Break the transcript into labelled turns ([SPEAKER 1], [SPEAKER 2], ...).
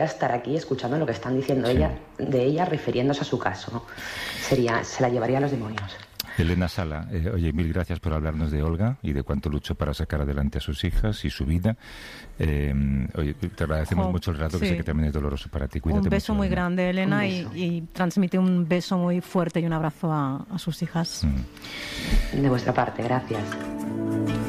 [SPEAKER 1] estar aquí escuchando lo que están diciendo
[SPEAKER 2] Sí.
[SPEAKER 1] de ella refiriéndose a su caso, ¿no? Se la llevaría a los demonios.
[SPEAKER 2] Elena Sala, oye, mil gracias por hablarnos de Olga y de cuánto luchó para sacar adelante a sus hijas y su vida. Oye, te agradecemos mucho el rato, que sé que también es doloroso para ti. Cuídate
[SPEAKER 3] Un beso
[SPEAKER 2] mucho,
[SPEAKER 3] muy
[SPEAKER 2] Elena.
[SPEAKER 3] grande, Elena, y transmite un beso muy fuerte y un abrazo a sus hijas.
[SPEAKER 1] De vuestra parte, gracias.